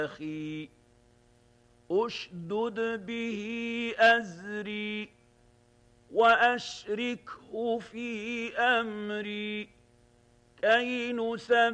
أخي أشدد به أزري وأشركه في أمري كي نسبحك